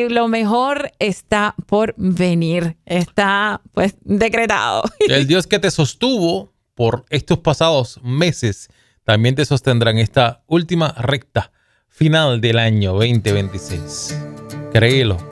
y lo mejor está por venir. Está pues decretado. El Dios que te sostuvo por estos pasados meses también te sostendrá en esta última recta final del año 2026. Créelo.